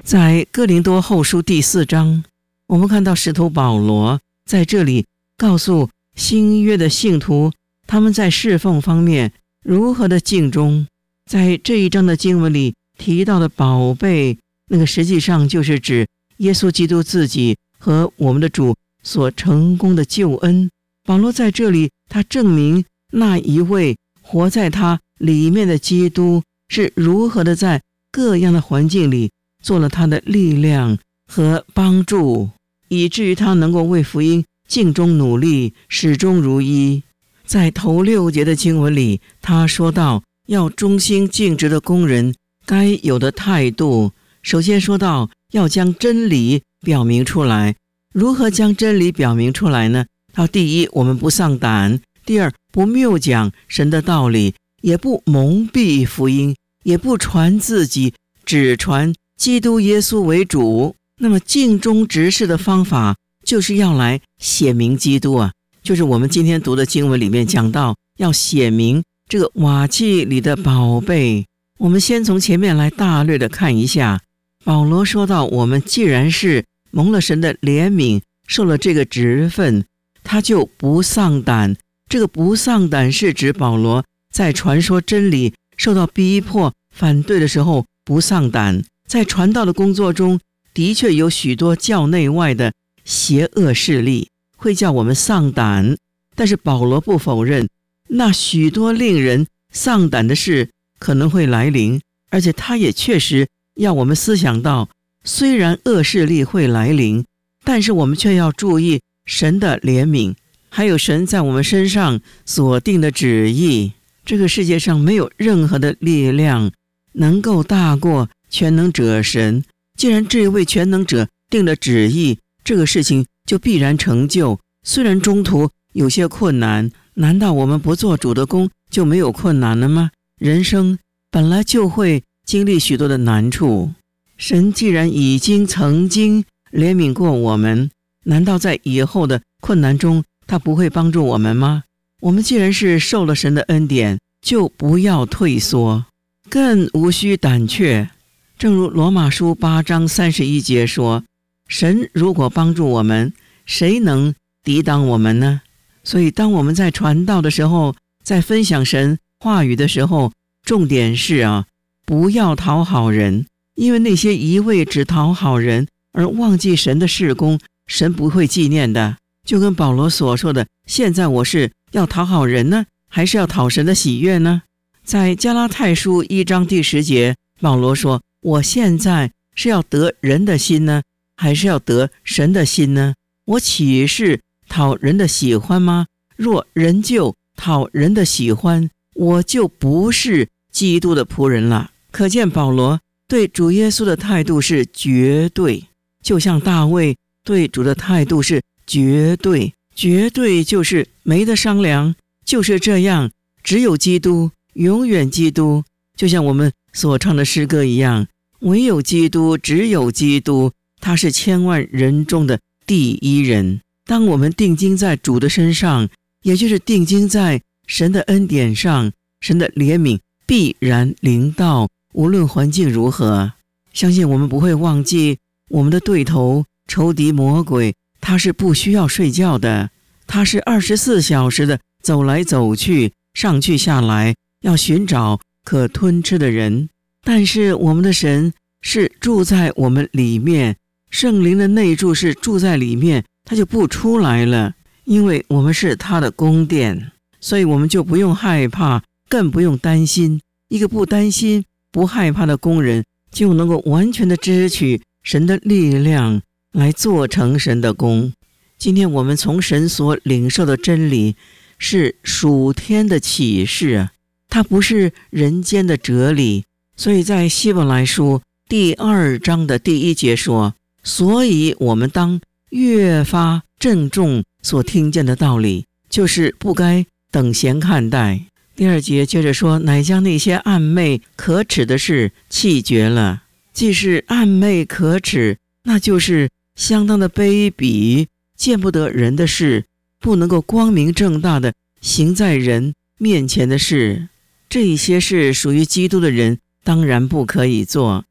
在哥林多后书第4章，我们看到使徒保罗在这里告诉新约的信徒，他们在侍奉方面如何的敬忠。在这一章的经文里提到的宝贝，那个实际上就是指耶稣基督自己和我们的主所成功的救恩。保罗在这里他证明那一位活在他里面的基督是如何的在各样的环境里做了他的力量和帮助，以至于他能够为福音尽忠努力，始终如一。在头6节的经文里，他说到要忠心尽职的工人该有的态度。首先说到要将真理表明出来。如何将真理表明出来呢？第一，我们不丧胆；第二，不谬讲神的道理，也不蒙蔽福音，也不传自己，只传基督耶稣为主。那么尽忠职事的方法就是要来显明基督啊，就是我们今天读的经文里面讲到要显明这个瓦器里的宝贝。我们先从前面来大略的看一下。保罗说到，我们既然是蒙了神的怜悯，受了这个职分，他就不丧胆。这个不丧胆是指保罗在传说真理受到逼迫反对的时候不丧胆。在传道的工作中，的确有许多教内外的邪恶势力会叫我们丧胆，但是保罗不否认那许多令人丧胆的事可能会来临，而且他也确实要我们思想到，虽然恶势力会来临，但是我们却要注意神的怜悯，还有神在我们身上所定的旨意。这个世界上没有任何的力量能够大过全能者神。既然这位全能者定了旨意，这个事情就必然成就。虽然中途有些困难，难道我们不做主的工就没有困难了吗？人生本来就会经历许多的难处，神既然已经曾经怜悯过我们，难道在以后的困难中他不会帮助我们吗？我们既然是受了神的恩典，就不要退缩，更无需胆怯。正如罗马书8章31节说，神如果帮助我们，谁能抵挡我们呢？所以当我们在传道的时候，在分享神话语的时候，重点是不要讨好人，因为那些一味只讨好人而忘记神的事工，神不会纪念的。就跟保罗所说的，现在我是要讨好人呢，还是要讨神的喜悦呢？在加拉太书1章第10节，保罗说，我现在是要得人的心呢，还是要得神的心呢？我岂是讨人的喜欢吗？若人就讨人的喜欢，我就不是基督的仆人了。可见保罗对主耶稣的态度是绝对，就像大卫对主的态度是绝对。绝对就是没得商量，就是这样，只有基督，永远基督。就像我们所唱的诗歌一样，唯有基督，只有基督，他是千万人中的第一人。当我们定睛在主的身上，也就是定睛在神的恩典上，神的怜悯必然临到，无论环境如何。相信我们不会忘记我们的对头仇敌魔鬼，他是不需要睡觉的，他是24小时的走来走去，上去下来，要寻找可吞吃的人。但是我们的神是住在我们里面，圣灵的内住是住在里面，他就不出来了，因为我们是他的宫殿，所以我们就不用害怕，更不用担心。一个不担心不害怕的工人，就能够完全的支取神的力量，来做成神的工。今天我们从神所领受的真理是属天的启示，它不是人间的哲理。所以在希伯来书第2章的第1节说，所以我们当越发郑重所听见的道理，就是不该等闲看待。第2节接着说，乃将那些暗昧可耻的事弃绝了。既是暗昧可耻，那就是相当的卑鄙，见不得人的事，不能够光明正大的行在人面前的事。这些事属于基督的人当然不可以做。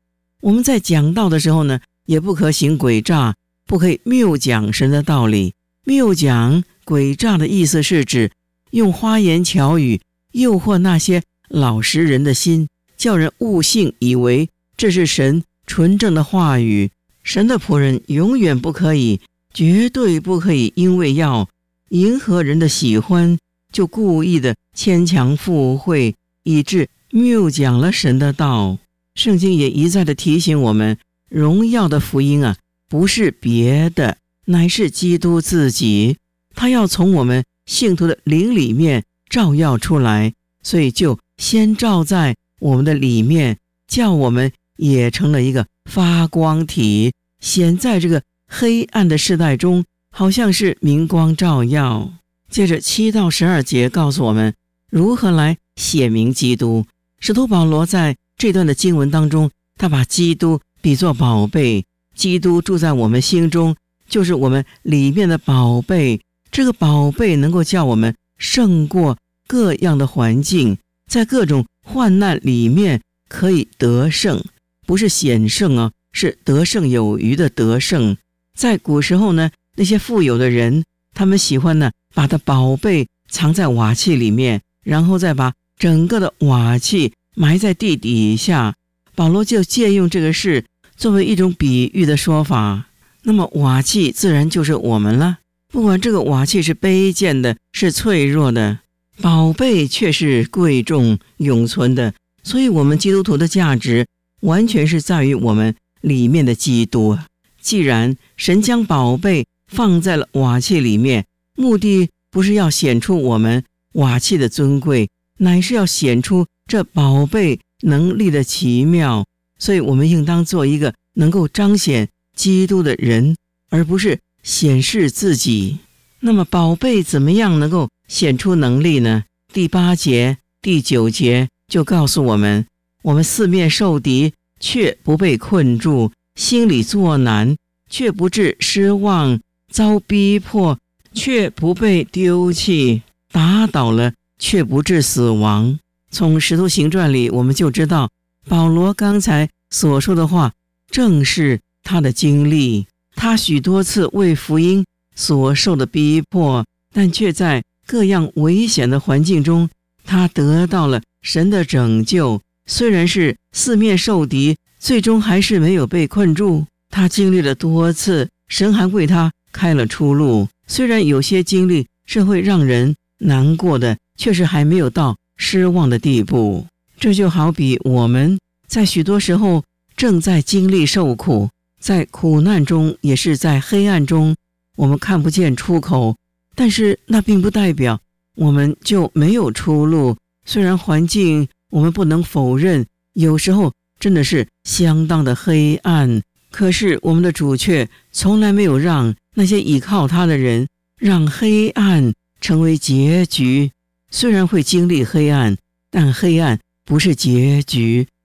我们在讲道的时候呢，也不可行诡诈，不可以谬讲神的道理。谬讲诡诈的意思是指用花言巧语诱惑那些老实人的心，叫人误信，以为这是神纯正的话语。神的仆人永远不可以，绝对不可以因为要迎合人的喜欢，就故意的牵强附会，以致谬讲了神的道。圣经也一再的提醒我们，荣耀的福音不是别的，乃是基督自己，他要从我们信徒的灵里面照耀出来，所以就先照在我们的里面，叫我们也成了一个发光体，显在这个黑暗的世代中，好像是明光照耀。接着7到12节告诉我们如何来显明基督。使徒保罗在这段的经文当中，他把基督比作宝贝，基督住在我们心中，就是我们里面的宝贝。这个宝贝能够叫我们胜过各样的环境，在各种患难里面可以得胜，不是险胜是得胜有余的得胜。在古时候呢，那些富有的人，他们喜欢把他宝贝藏在瓦器里面，然后再把整个的瓦器埋在地底下。保罗就借用这个事作为一种比喻的说法。那么瓦器自然就是我们了，不管这个瓦器是卑贱的，是脆弱的，宝贝却是贵重永存的。所以我们基督徒的价值完全是在于我们里面的基督。既然神将宝贝放在了瓦器里面，目的不是要显出我们瓦器的尊贵，乃是要显出这宝贝能力的奇妙。所以我们应当做一个能够彰显基督的人，而不是显示自己。那么宝贝怎么样能够显出能力呢？第8节、第9节就告诉我们，我们四面受敌，却不被困住，心里作难，却不致失望，遭逼迫，却不被丢弃，打倒了，却不致死亡。从使徒行传里我们就知道，保罗刚才所说的话正是他的经历。他许多次为福音所受的逼迫，但却在各样危险的环境中，他得到了神的拯救。虽然是四面受敌，最终还是没有被困住。他经历了多次，神还为他开了出路。虽然有些经历是会让人难过的，却是还没有到失望的地步。这就好比我们在许多时候正在经历受苦，在苦难中，也是在黑暗中，我们看不见出口，但是那并不代表我们就没有出路。虽然环境我们不能否认，有时候真的是相当的黑暗，可是我们的主却从来没有让那些依靠他的人让黑暗成为结局。虽然会经历黑暗，但黑暗不是结局，